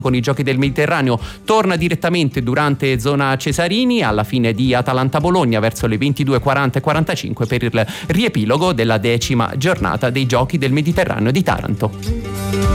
con i Giochi del Mediterraneo torna direttamente durante zona Cesarini alla fine di Atalanta-Bologna verso le 22:40 e 45 per il riepilogo della 10ª giornata dei Giochi del Mediterraneo di Taranto.